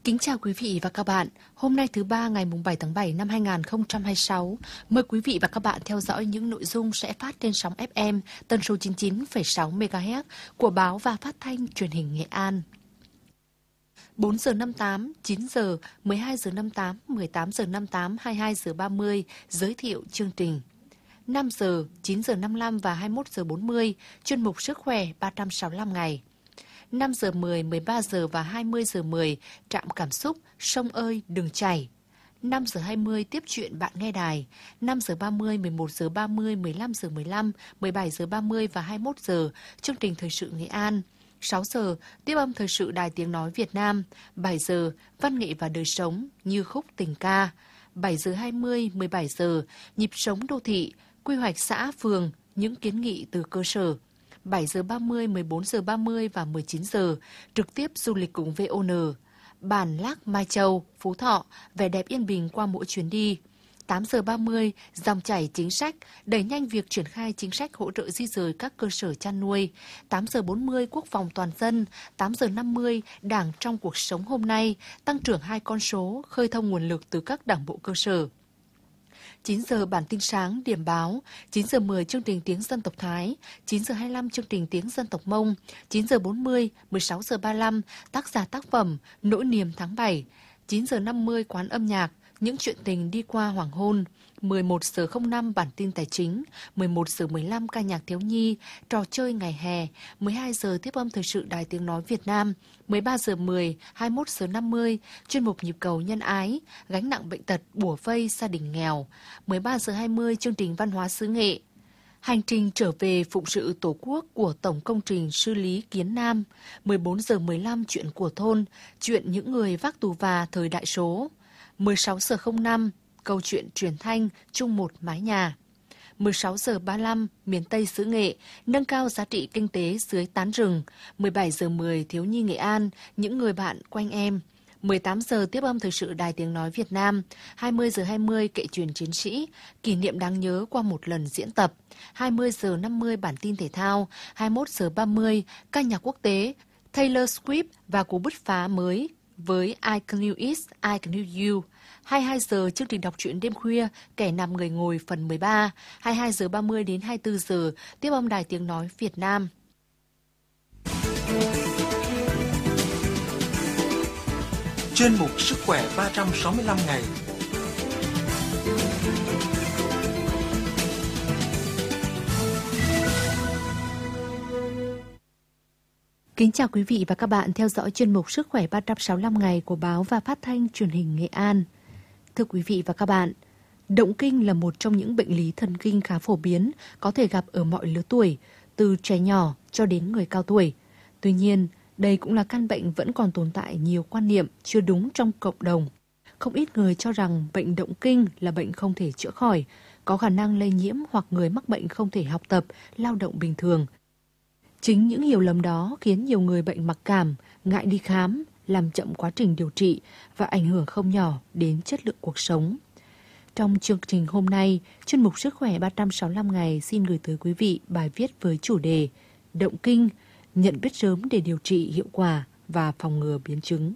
Kính chào quý vị và các bạn. Hôm nay thứ ba ngày 7 tháng 7 năm 2026. Mời quý vị và các bạn theo dõi những nội dung sẽ phát trên sóng FM tần số 99,6 MHz của báo và phát thanh truyền hình Nghệ An. 4 giờ 58, 9 giờ, 12 giờ 58, 18 giờ 58, 22 giờ 30 giới thiệu chương trình. 5 giờ, 9 giờ 55 và 21 giờ 40 chuyên mục Sức khỏe 365 ngày. 5 giờ 10, 13 giờ và 20 giờ 10, trạm cảm xúc, sông ơi đừng chảy. 5 giờ 20, tiếp chuyện bạn nghe đài. 5 giờ 30, 11 giờ 30, 15 giờ 15, 17 giờ 30 và 21 giờ, chương trình Thời sự Nghệ An. 6 giờ, tiếp âm Thời sự Đài Tiếng Nói Việt Nam. 7 giờ, văn nghệ và đời sống như khúc tình ca. 7 giờ 20, 17 giờ, nhịp sống đô thị, quy hoạch xã, phường, những kiến nghị từ cơ sở. 7 giờ 30, 14 giờ 30 và 19 giờ, trực tiếp du lịch cùng VON. Bản Lác Mai Châu, Phú Thọ, vẻ đẹp yên bình qua mỗi chuyến đi. 8 giờ 30, dòng chảy chính sách, đẩy nhanh việc triển khai chính sách hỗ trợ di dời các cơ sở chăn nuôi. 8 giờ 40, quốc phòng toàn dân. 8 giờ 50, Đảng trong cuộc sống hôm nay, tăng trưởng 2 con số, khơi thông nguồn lực từ các đảng bộ cơ sở. 9 giờ bản tin sáng, điểm báo. 9 giờ 10 chương trình tiếng dân tộc Thái. 9 giờ 25 chương trình tiếng dân tộc Mông. 9 giờ 40, 16 giờ 35 tác giả tác phẩm Nỗi niềm tháng 7. 9 giờ 50 quán âm nhạc, những chuyện tình đi qua hoàng hôn. 11 giờ 05 bản tin tài chính. 11 giờ 15 ca nhạc thiếu nhi, trò chơi ngày hè. 12 giờ tiếp âm Thời sự Đài Tiếng Nói Việt Nam. 13 giờ 10, 21 giờ 50 chuyên mục nhịp cầu nhân ái, gánh nặng bệnh tật bủa vây gia đình nghèo. 13 giờ 20 chương trình văn hóa xứ Nghệ. Hành trình trở về phụng sự Tổ quốc của Tổng công trình Sư Lý Kiến Nam. 14 giờ 15 chuyện của thôn, chuyện những người vác tù và thời đại số. 16 giờ 05 câu chuyện truyền thanh chung một mái nhà. 16 giờ 35 miền Tây xứ Nghệ, nâng cao giá trị kinh tế dưới tán rừng. 17 giờ 10 thiếu nhi Nghệ An, những người bạn quanh em. 18 giờ tiếp âm Thời sự Đài Tiếng Nói Việt Nam. 20 giờ 20 kệ truyền chiến sĩ, kỷ niệm đáng nhớ qua một lần diễn tập. 20 giờ 50 bản tin thể thao. 21 giờ 30 ca nhạc quốc tế, Taylor Swift và cú bứt phá mới với I Can You It, I Can You You. 22 giờ chương trình đọc truyện đêm khuya, Kẻ nằm người ngồi phần 13. 22 giờ 30 đến 24 giờ tiếp âm Đài Tiếng Nói Việt Nam. Chuyên mục Sức khỏe 365 ngày. Kính chào quý vị và các bạn theo dõi chuyên mục Sức khỏe 365 ngày của báo và phát thanh truyền hình Nghệ An. Thưa quý vị và các bạn, động kinh là một trong những bệnh lý thần kinh khá phổ biến, có thể gặp ở mọi lứa tuổi, từ trẻ nhỏ cho đến người cao tuổi. Tuy nhiên, đây cũng là căn bệnh vẫn còn tồn tại nhiều quan niệm chưa đúng trong cộng đồng. Không ít người cho rằng bệnh động kinh là bệnh không thể chữa khỏi, có khả năng lây nhiễm hoặc người mắc bệnh không thể học tập, lao động bình thường. Chính những hiểu lầm đó khiến nhiều người bệnh mặc cảm, ngại đi khám, làm chậm quá trình điều trị và ảnh hưởng không nhỏ đến chất lượng cuộc sống. Trong chương trình hôm nay, chuyên mục Sức khỏe 365 ngày xin gửi tới quý vị bài viết với chủ đề Động kinh, nhận biết sớm để điều trị hiệu quả và phòng ngừa biến chứng.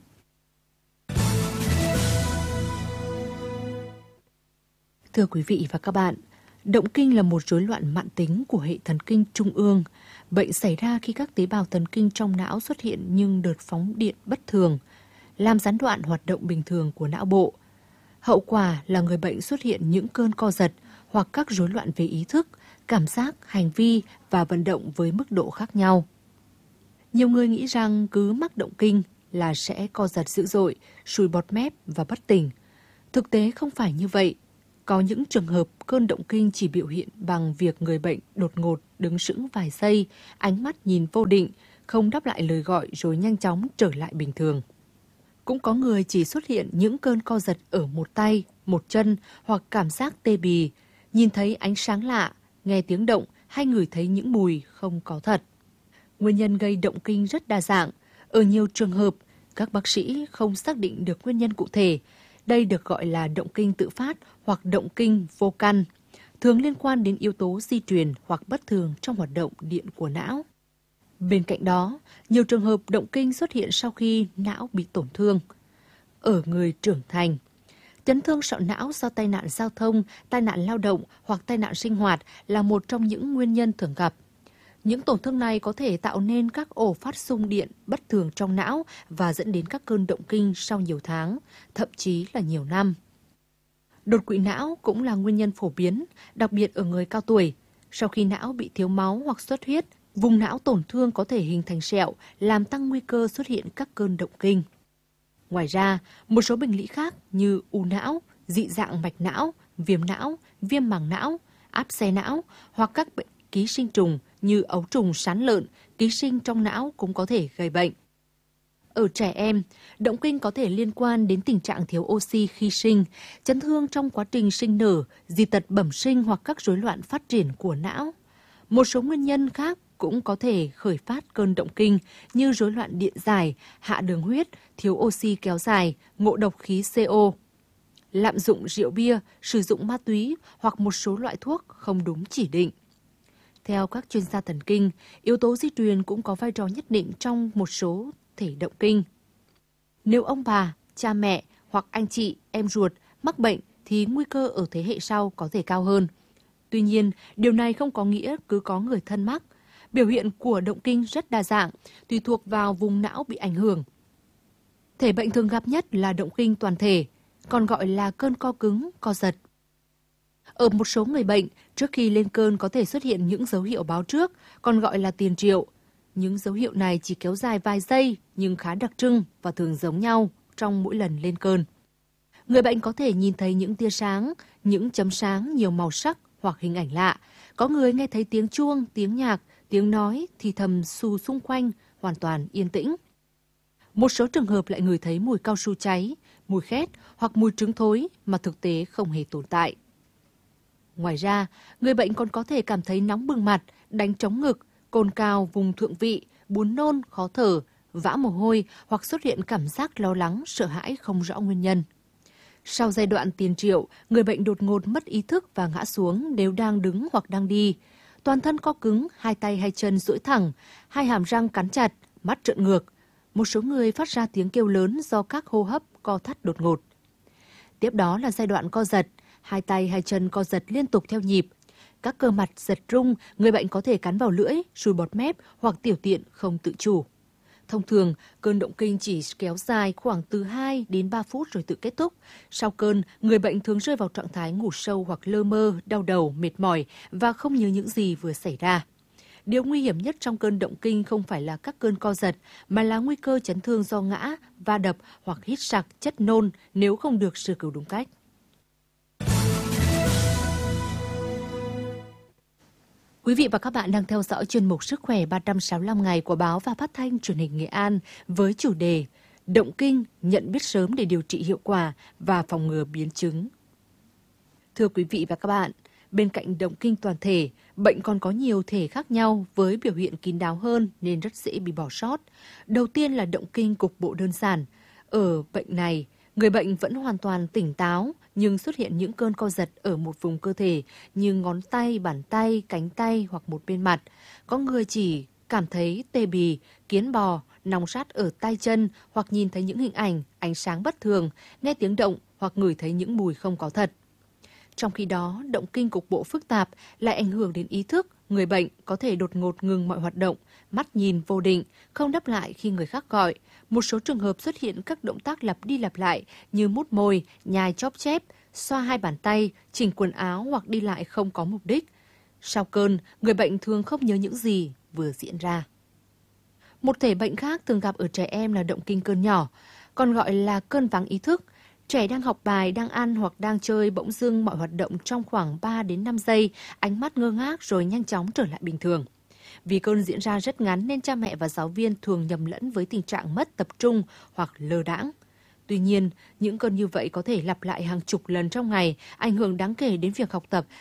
Thưa quý vị và các bạn, động kinh là một rối loạn mãn tính của hệ thần kinh trung ương. Bệnh xảy ra khi các tế bào thần kinh trong não xuất hiện nhưng đợt phóng điện bất thường, làm gián đoạn hoạt động bình thường của não bộ. Hậu quả là người bệnh xuất hiện những cơn co giật hoặc các rối loạn về ý thức, cảm giác, hành vi và vận động với mức độ khác nhau. Nhiều người nghĩ rằng cứ mắc động kinh là sẽ co giật dữ dội, sùi bọt mép và bất tỉnh. Thực tế không phải như vậy. Có những trường hợp cơn động kinh chỉ biểu hiện bằng việc người bệnh đột ngột đứng sững vài giây, ánh mắt nhìn vô định, không đáp lại lời gọi rồi nhanh chóng trở lại bình thường. Cũng có người chỉ xuất hiện những cơn co giật ở một tay, một chân hoặc cảm giác tê bì, nhìn thấy ánh sáng lạ, nghe tiếng động hay ngửi thấy những mùi không có thật. Nguyên nhân gây động kinh rất đa dạng. Ở nhiều trường hợp, các bác sĩ không xác định được nguyên nhân cụ thể. Đây được gọi là động kinh tự phát hoặc động kinh vô căn, thường liên quan đến yếu tố di truyền hoặc bất thường trong hoạt động điện của não. Bên cạnh đó, nhiều trường hợp động kinh xuất hiện sau khi não bị tổn thương. ở người trưởng thành. Chấn thương sọ não do tai nạn giao thông, tai nạn lao động hoặc tai nạn sinh hoạt là một trong những nguyên nhân thường gặp. Những tổn thương này có thể tạo nên các ổ phát xung điện bất thường trong não và dẫn đến các cơn động kinh sau nhiều tháng, thậm chí là nhiều năm. Đột quỵ não cũng là nguyên nhân phổ biến, đặc biệt ở người cao tuổi. Sau khi não bị thiếu máu hoặc xuất huyết, vùng não tổn thương có thể hình thành sẹo, làm tăng nguy cơ xuất hiện các cơn động kinh. Ngoài ra, một số bệnh lý khác như u não, dị dạng mạch não, viêm màng não, áp xe não hoặc các bệnh ký sinh trùng như ấu trùng sán lợn, ký sinh trong não cũng có thể gây bệnh. Ở trẻ em, động kinh có thể liên quan đến tình trạng thiếu oxy khi sinh, chấn thương trong quá trình sinh nở, dị tật bẩm sinh hoặc các rối loạn phát triển của não. Một số nguyên nhân khác cũng có thể khởi phát cơn động kinh như rối loạn điện giải, hạ đường huyết, thiếu oxy kéo dài, ngộ độc khí CO, lạm dụng rượu bia, sử dụng ma túy hoặc một số loại thuốc không đúng chỉ định. Theo các chuyên gia thần kinh, yếu tố di truyền cũng có vai trò nhất định trong một số thể động kinh. Nếu ông bà, cha mẹ hoặc anh chị, em ruột mắc bệnh thì nguy cơ ở thế hệ sau có thể cao hơn. Tuy nhiên, điều này không có nghĩa cứ có người thân mắc. Biểu hiện của động kinh rất đa dạng, tùy thuộc vào vùng não bị ảnh hưởng. Thể bệnh thường gặp nhất là động kinh toàn thể, còn gọi là cơn co cứng, co giật. Ở một số người bệnh, trước khi lên cơn có thể xuất hiện những dấu hiệu báo trước, còn gọi là tiền triệu. Những dấu hiệu này chỉ kéo dài vài giây nhưng khá đặc trưng và thường giống nhau trong mỗi lần lên cơn. Người bệnh có thể nhìn thấy những tia sáng, những chấm sáng nhiều màu sắc hoặc hình ảnh lạ. Có người nghe thấy tiếng chuông, tiếng nhạc, tiếng nói thì thầm xung quanh hoàn toàn yên tĩnh. Một số trường hợp lại ngửi thấy mùi cao su cháy, mùi khét hoặc mùi trứng thối mà thực tế không hề tồn tại. Ngoài ra, người bệnh còn có thể cảm thấy nóng bừng mặt, đánh trống ngực, cồn cào vùng thượng vị, buồn nôn, khó thở, vã mồ hôi hoặc xuất hiện cảm giác lo lắng, sợ hãi không rõ nguyên nhân. Sau giai đoạn tiền triệu, người bệnh đột ngột mất ý thức và ngã xuống nếu đang đứng hoặc đang đi. Toàn thân co cứng, hai tay hai chân duỗi thẳng, hai hàm răng cắn chặt, mắt trợn ngược. Một số người phát ra tiếng kêu lớn do các hô hấp co thắt đột ngột. Tiếp đó là giai đoạn co giật, hai tay hai chân co giật liên tục theo nhịp. Các cơ mặt giật rung, người bệnh có thể cắn vào lưỡi, sùi bọt mép hoặc tiểu tiện không tự chủ. Thông thường, cơn động kinh chỉ kéo dài khoảng từ 2 đến 3 phút rồi tự kết thúc. Sau cơn, người bệnh thường rơi vào trạng thái ngủ sâu hoặc lơ mơ, đau đầu, mệt mỏi và không nhớ những gì vừa xảy ra. Điều nguy hiểm nhất trong cơn động kinh không phải là các cơn co giật, mà là nguy cơ chấn thương do ngã, va đập hoặc hít sặc, chất nôn nếu không được sơ cứu đúng cách. Quý vị và các bạn đang theo dõi chuyên mục Sức khỏe 365 ngày của báo và phát thanh truyền hình Nghệ An với chủ đề Động kinh, nhận biết sớm để điều trị hiệu quả và phòng ngừa biến chứng. Thưa quý vị và các bạn, bên cạnh động kinh toàn thể, bệnh còn có nhiều thể khác nhau với biểu hiện kín đáo hơn nên rất dễ bị bỏ sót. Đầu tiên là động kinh cục bộ đơn giản. Ở bệnh này, người bệnh vẫn hoàn toàn tỉnh táo nhưng xuất hiện những cơn co giật ở một vùng cơ thể như ngón tay, bàn tay, cánh tay hoặc một bên mặt. Có người chỉ cảm thấy tê bì, kiến bò, nóng rát ở tay chân hoặc nhìn thấy những hình ảnh, ánh sáng bất thường, nghe tiếng động hoặc ngửi thấy những mùi không có thật. Trong khi đó, động kinh cục bộ phức tạp lại ảnh hưởng đến ý thức, người bệnh có thể đột ngột ngừng mọi hoạt động, mắt nhìn vô định, không đáp lại khi người khác gọi. Một số trường hợp xuất hiện các động tác lặp đi lặp lại như mút môi, nhai chóp chép, xoa hai bàn tay, chỉnh quần áo hoặc đi lại không có mục đích. Sau cơn, người bệnh thường không nhớ những gì vừa diễn ra. Một thể bệnh khác thường gặp ở trẻ em là động kinh cơn nhỏ, còn gọi là cơn vắng ý thức. Trẻ đang học bài, đang ăn hoặc đang chơi bỗng dưng mọi hoạt động trong khoảng 3 đến 5 giây, ánh mắt ngơ ngác rồi nhanh chóng trở lại bình thường. Vì cơn diễn ra rất ngắn nên cha mẹ và giáo viên thường nhầm lẫn với tình trạng mất tập trung hoặc lơ đãng. Tuy nhiên, những cơn như vậy có thể lặp lại hàng chục lần trong ngày, ảnh hưởng đáng kể đến việc học tập